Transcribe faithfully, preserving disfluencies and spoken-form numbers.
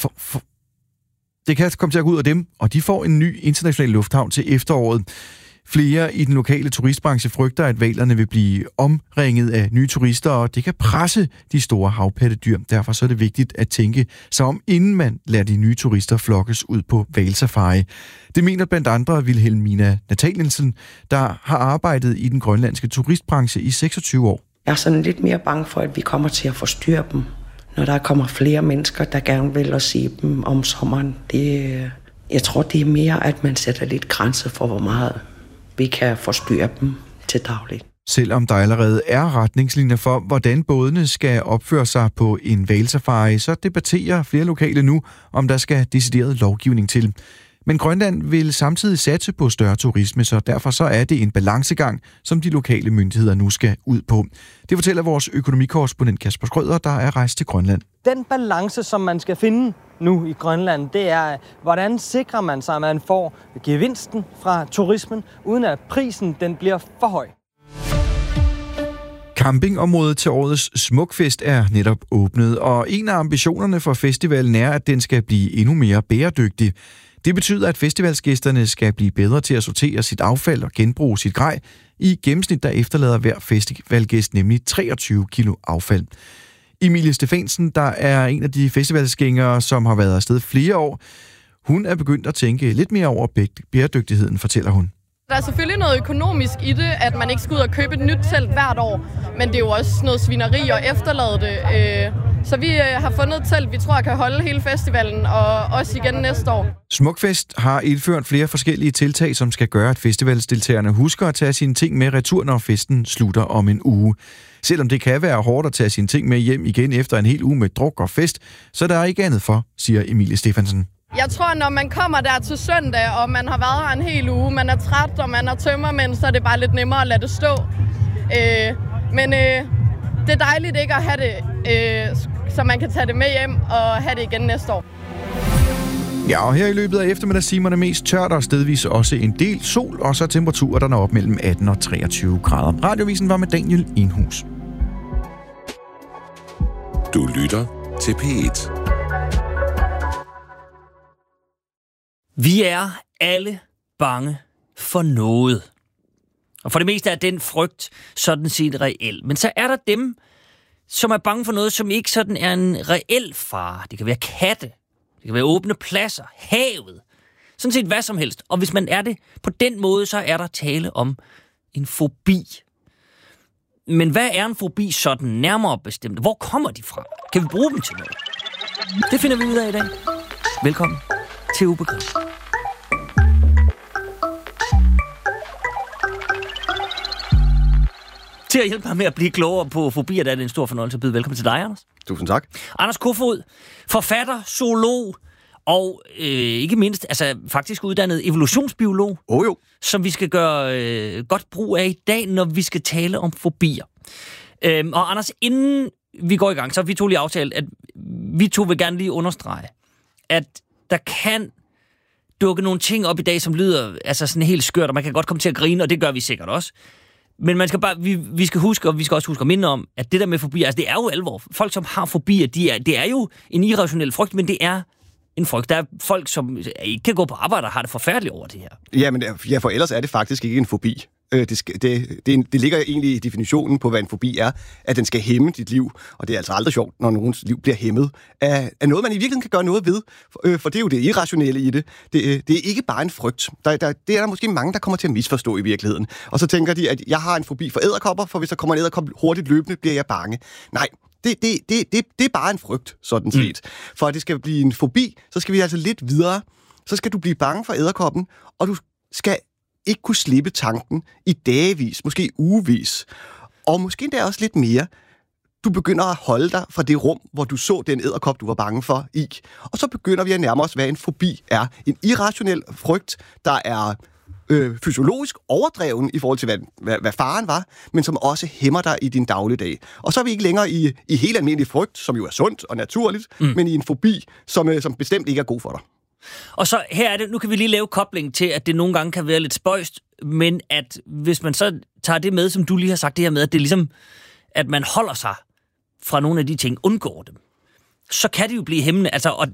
for, for, det kan komme til at gå ud af dem, og de får en ny international lufthavn til efteråret. Flere i den lokale turistbranche frygter, at hvalerne vil blive omringet af nye turister, og det kan presse de store havpattedyr. Derfor så er det vigtigt at tænke sig om, inden man lader de nye turister flokkes ud på hvalsafari. Det mener blandt andre Wilhelmina Nathanielsen, der har arbejdet i den grønlandske turistbranche i seksogtyve år. Jeg er sådan lidt mere bange for, at vi kommer til at forstyrre dem, når der kommer flere mennesker, der gerne vil at se dem om sommeren. Det, jeg tror, det er mere, at man sætter lidt grænser for, hvor meget vi kan forstyrre dem til dagligt. Selvom der allerede er retningslinjer for, hvordan bådene skal opføre sig på en hvalsafari, så debatterer flere lokale nu, om der skal decideret lovgivning til. Men Grønland vil samtidig satse på større turisme, så derfor så er det en balancegang, som de lokale myndigheder nu skal ud på. Det fortæller vores økonomikorrespondent Kasper Skrøder, der er rejst til Grønland. Den balance, som man skal finde nu i Grønland, det er, hvordan sikrer man sig, at man får gevinsten fra turismen, uden at prisen den bliver for høj. Campingområdet til årets Smukfest er netop åbnet, og en af ambitionerne for festivalen er, at den skal blive endnu mere bæredygtig. Det betyder, at festivalsgæsterne skal blive bedre til at sortere sit affald og genbruge sit grej. I gennemsnit der efterlader hver festivalgæst nemlig treogtyve kilo affald. Emilie Stefansen, der er en af de festivalsgængere, som har været afsted flere år, hun er begyndt at tænke lidt mere over bæredygtigheden, fortæller hun. Der er selvfølgelig noget økonomisk i det, at man ikke skal ud og købe et nyt telt hvert år, men det er jo også noget svineri at efterlade det. Så vi har fundet et telt, vi tror kan holde hele festivalen, og også igen næste år. Smukfest har indført flere forskellige tiltag, som skal gøre, at festivalsdeltagerne husker at tage sine ting med retur, når festen slutter om en uge. Selvom det kan være hårdt at tage sine ting med hjem igen efter en hel uge med druk og fest, så der er ikke andet for, siger Emilie Stefansen. Jeg tror, når man kommer der til søndag, og man har været her en hel uge, man er træt, og man har tømmermænd, så er det bare lidt nemmere at lade det stå. Øh, men øh, det er dejligt ikke at have det, øh, så man kan tage det med hjem og have det igen næste år. Ja, og her i løbet af eftermiddagstimerne mest tørt og stedvis også en del sol, og så temperaturer, der når op mellem atten og treogtyve grader. Radiovisen var med Daniel Enhus. Du lytter til P et. Vi er alle bange for noget. Og for det meste er den frygt sådan set reel. Men så er der dem, som er bange for noget, som ikke sådan er en reel fare. Det kan være katte, det kan være åbne pladser, havet. Sådan set hvad som helst. Og hvis man er det på den måde, så er der tale om en fobi. Men hvad er en fobi sådan nærmere bestemt? Hvor kommer de fra? Kan vi bruge dem til noget? Det finder vi ud af i dag. Velkommen til Ubegrebet. Til at hjælpe mig med at blive klogere på fobier, der er det en stor fornøjelse at byde velkommen til dig, Anders. Tusind tak. Anders Kofod, forfatter, zoolog og øh, ikke mindst, altså faktisk uddannet evolutionsbiolog. Oh, jo. Som vi skal gøre øh, godt brug af i dag, når vi skal tale om fobier. Øhm, og Anders, inden vi går i gang, så har vi to lige aftalt, at vi to vil gerne lige understrege, at der kan dukke nogle ting op i dag, som lyder altså sådan helt skørt, og man kan godt komme til at grine, og det gør vi sikkert også. Men man skal bare, vi, vi skal huske, og vi skal også huske at minde om, at det der med fobier, altså det er jo alvor. Folk, som har fobier, de er, det er jo en irrationel frygt, men det er en frygt. Der er folk, som ikke kan gå på arbejde og har det forfærdeligt over det her. Ja, men ja, for ellers er det faktisk ikke en fobi. Det, skal, det, det, det ligger egentlig i definitionen på, hvad en fobi er, at den skal hæmme dit liv. Og det er altså aldrig sjovt, når nogens liv bliver hæmmet af, af noget, man i virkeligheden kan gøre noget ved. For, for det er jo det irrationelle i det. Det, det er ikke bare en frygt. Der, der, det er der måske mange, der kommer til at misforstå i virkeligheden. Og så tænker de, at jeg har en fobi for edderkopper, for hvis der kommer en edderkop hurtigt løbende, bliver jeg bange. Nej, det, det, det, det, det er bare en frygt, sådan set. Mm. For at det skal blive en fobi, så skal vi altså lidt videre. Så skal du blive bange for edderkoppen, og du skal ikke kunne slippe tanken i dagevis, måske ugevis, og måske endda også lidt mere. Du begynder at holde dig fra det rum, hvor du så den edderkop, du var bange for i. Og så begynder vi at nærme os, hvad en fobi er. En irrationel frygt, der er øh, fysiologisk overdreven i forhold til, hvad, hvad, hvad faren var, men som også hæmmer dig i din dagligdag. Og så er vi ikke længere i, i helt almindelig frygt, som jo er sundt og naturligt, mm. men i en fobi, som, øh, som bestemt ikke er god for dig. Og så her er det, nu kan vi lige lave kobling til, at det nogle gange kan være lidt spøjst, men at hvis man så tager det med, som du lige har sagt det her med, at det er ligesom, at man holder sig fra nogle af de ting, undgår dem, så kan det jo blive hæmmende. Altså, og